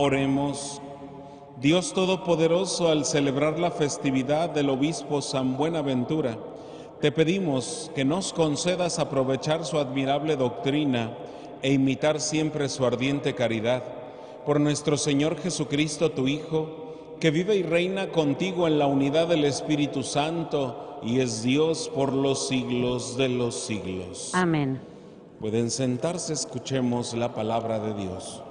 Oremos. Dios Todopoderoso, al celebrar la festividad del obispo San Buenaventura, te pedimos que nos concedas aprovechar su admirable doctrina e imitar siempre su ardiente caridad. Por nuestro Señor Jesucristo, tu Hijo, que vive y reina contigo en la unidad del Espíritu Santo y es Dios por los siglos de los siglos. Amén. Pueden sentarse, escuchemos la palabra de Dios.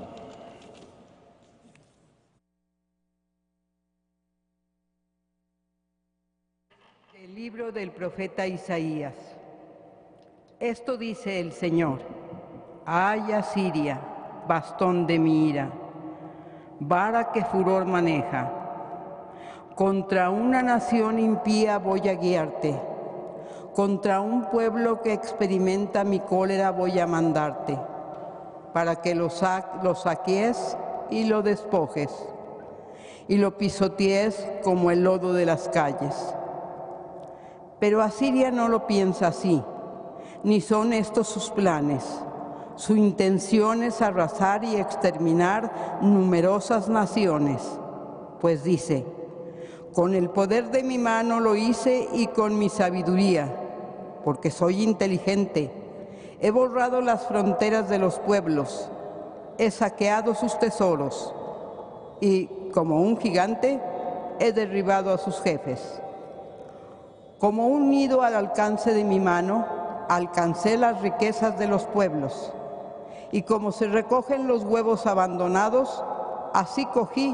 El libro del profeta Isaías. Esto dice el Señor: ¡ay, Asiria, bastón de mi ira, vara que furor maneja! Contra una nación impía voy a guiarte, contra un pueblo que experimenta mi cólera voy a mandarte, para que lo saquees y lo despojes, y lo pisotees como el lodo de las calles. Pero Asiria no lo piensa así, ni son estos sus planes. Su intención es arrasar y exterminar numerosas naciones, pues dice: con el poder de mi mano lo hice y con mi sabiduría, porque soy inteligente. He borrado las fronteras de los pueblos, he saqueado sus tesoros y, como un gigante, he derribado a sus jefes. Como un nido al alcance de mi mano, alcancé las riquezas de los pueblos, y como se recogen los huevos abandonados, así cogí